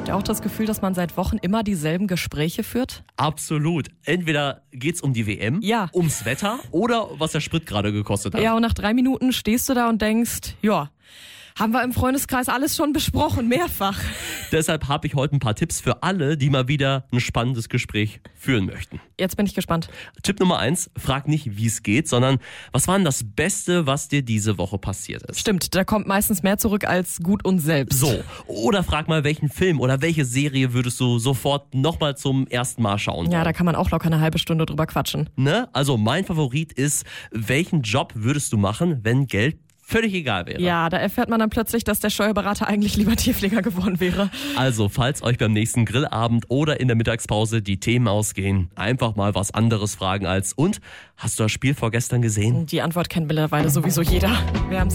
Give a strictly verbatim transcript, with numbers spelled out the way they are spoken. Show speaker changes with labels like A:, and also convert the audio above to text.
A: Habt ihr auch das Gefühl, dass man seit Wochen immer dieselben Gespräche führt?
B: Absolut. Entweder geht's um die W M,
A: Ja.
B: ums Wetter oder was der Sprit gerade gekostet hat.
A: Ja, und nach drei Minuten stehst du da und denkst, ja, haben wir im Freundeskreis alles schon besprochen, mehrfach.
B: Deshalb habe ich heute ein paar Tipps für alle, die mal wieder ein spannendes Gespräch führen möchten.
A: Jetzt bin ich gespannt.
B: Tipp Nummer eins, frag nicht, wie es geht, sondern was war denn das Beste, was dir diese Woche passiert ist?
A: Stimmt, da kommt meistens mehr zurück als gut und selbst.
B: So, oder frag mal, welchen Film oder welche Serie würdest du sofort nochmal zum ersten Mal schauen?
A: Ja,
B: wollen?
A: da kann man auch locker eine halbe Stunde drüber quatschen.
B: Ne? Also mein Favorit ist, welchen Job würdest du machen, wenn Geld völlig egal wäre?
A: Ja, da erfährt man dann plötzlich, dass der Steuerberater eigentlich lieber Tierpfleger geworden wäre.
B: Also, falls euch beim nächsten Grillabend oder in der Mittagspause die Themen ausgehen, einfach mal was anderes fragen als, und, hast du das Spiel vorgestern gesehen?
A: Die Antwort kennt mittlerweile sowieso jeder. Wir haben's